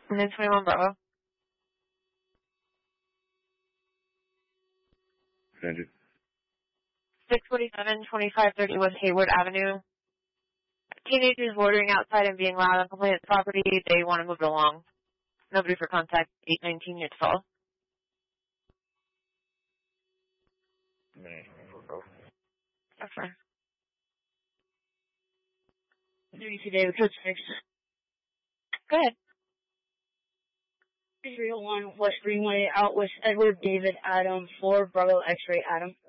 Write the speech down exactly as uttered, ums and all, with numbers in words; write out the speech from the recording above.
And then twenty-one Bravo. Andrew. six forty-seven, twenty-five thirty West Hayward Avenue. Teenagers loitering outside and being loud on complainant's property. They want to move it along. Nobody for contact. eight nineteen It's fall. That's fine. W C David, code six. Go ahead. three oh one West Greenway, out with Edward David Adam, four Bravo X-ray Adam.